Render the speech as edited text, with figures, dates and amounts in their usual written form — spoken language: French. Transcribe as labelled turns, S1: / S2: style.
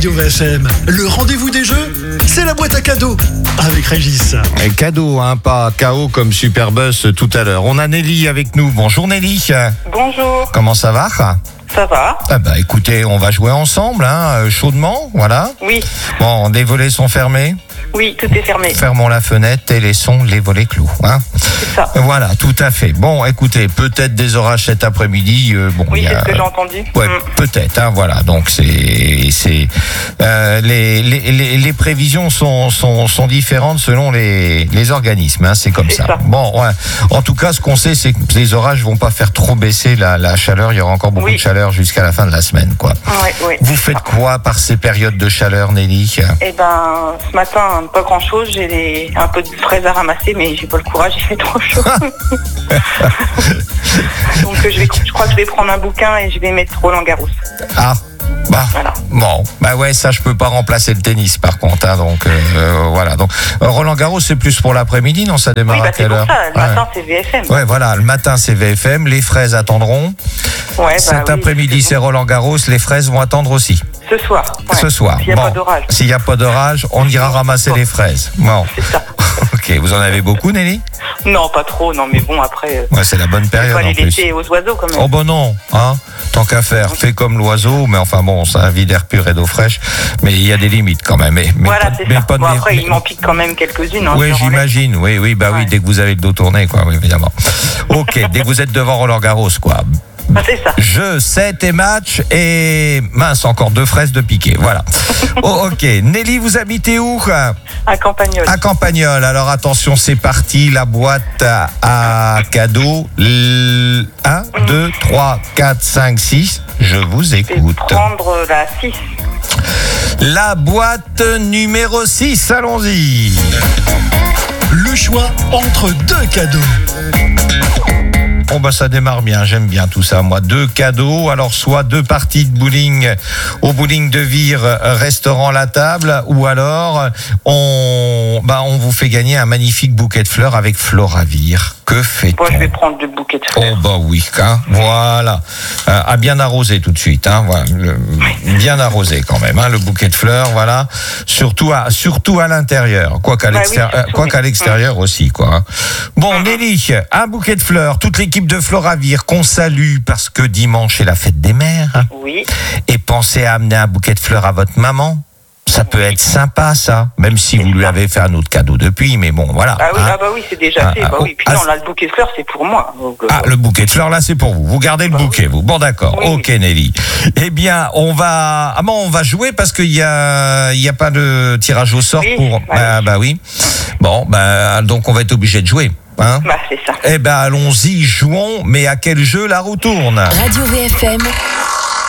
S1: Radio VFM. Le rendez-vous des jeux, c'est la boîte à cadeaux avec Régis.
S2: Et cadeau, pas KO comme Superbuzz tout à l'heure. On a Nelly avec nous. Bonjour Nelly.
S3: Bonjour.
S2: Comment ça va ?
S3: Ça va ?
S2: Écoutez, on va jouer ensemble, chaudement, voilà.
S3: Oui.
S2: Bon, les volets sont fermés.
S3: Oui, tout est fermé.
S2: Fermons la fenêtre et laissons les volets clos.
S3: C'est ça.
S2: Voilà, tout à fait. Bon, écoutez, peut-être des orages cet après-midi.
S3: Oui, c'est ce que j'ai entendu.
S2: Ouais, peut-être. Voilà. Donc les prévisions sont différentes selon les organismes. C'est comme ça. Bon, ouais. En tout cas, ce qu'on sait, c'est que les orages vont pas faire trop baisser la chaleur. Il y aura encore beaucoup de chaleur jusqu'à la fin de la semaine, quoi.
S3: Oui.
S2: Vous faites quoi par ces périodes de chaleur, Nelly ?
S3: Ce matin, pas grand-chose. J'ai un peu de fraises à ramasser, mais j'ai pas le courage. Il fait trop chaud. Donc je crois que je vais prendre un bouquin et je vais mettre Roland Garros. Voilà.
S2: Bon, ça je peux pas remplacer le tennis par contre, donc voilà. Donc Roland Garros c'est plus pour l'après-midi, non ? Ça démarre à quelle heure ?
S3: Le matin c'est VFM.
S2: Ouais, voilà, le matin c'est VFM, les fraises attendront. Cet après-midi c'est Roland Garros, les fraises vont attendre aussi.
S3: Ce soir. Ouais.
S2: Ce soir.
S3: S'il n'y a pas d'orage.
S2: S'il n'y a pas d'orage, on ira ramasser les fraises. Bon.
S3: C'est ça.
S2: Ok, vous en avez beaucoup, Nelly ?
S3: Non, pas trop, non, mais bon, après...
S2: Ouais, c'est la bonne période,
S3: faut aller
S2: en plus.
S3: laisser aux oiseaux, quand même.
S2: Oh ben non, tant qu'à faire, fais comme l'oiseau, mais enfin bon, c'est un vide d'air pur et d'eau fraîche, mais il y a des limites quand même.
S3: Voilà, c'est ça. Bon, après, il m'en pique quand même quelques-unes.
S2: Oui, j'imagine, oui, dès que vous avez le dos tourné, quoi, oui, évidemment. Ok, dès que vous êtes devant Roland Garros, quoi.
S3: C'est ça.
S2: Jeu, 7 et match et encore 2 fraises de piqué, voilà. Ok, Nelly, vous habitez où ?
S3: À Campagnol.
S2: À Campagnol, alors attention, c'est parti, la boîte à cadeaux, 1, 2, 3, 4, 5, 6, je vous écoute.
S3: Je vais prendre la 6.
S2: La boîte numéro 6, allons-y.
S1: Le choix entre 2 cadeaux.
S2: Ça démarre bien, j'aime bien tout ça, moi. 2 cadeaux, alors soit 2 parties de bowling au bowling de Vire, restaurant La Table, ou alors on vous fait gagner un magnifique bouquet de fleurs avec Floravir. Que fait-on ?
S3: Moi, je vais prendre le bouquet de fleurs.
S2: Oui, voilà. À bien arroser tout de suite, voilà, bien arrosé quand même, le bouquet de fleurs, voilà. Surtout à l'intérieur, quoiqu'à l'extérieur aussi, quoi. Bon, Nelly, un bouquet de fleurs, toute l'équipe de Floravir qu'on salue parce que dimanche est la fête des mères.
S3: Oui.
S2: Et pensez à amener un bouquet de fleurs à votre maman. Ça peut être sympa, ça, même si vous lui avez fait un autre cadeau depuis, mais bon, voilà.
S3: Oui, c'est déjà fait. Puis non, là, le bouquet de fleurs, c'est pour moi. Donc,
S2: le bouquet de fleurs, là, c'est pour vous. Vous gardez le bouquet, vous. Bon, d'accord. Oui. Ok, Nelly. Eh bien, on va jouer parce qu'il y a pas de tirage au sort pour... oui. Bon, donc on va être obligé de jouer.
S3: C'est ça.
S2: Allons-y, jouons, mais à quel jeu la roue tourne ?
S4: Radio VFM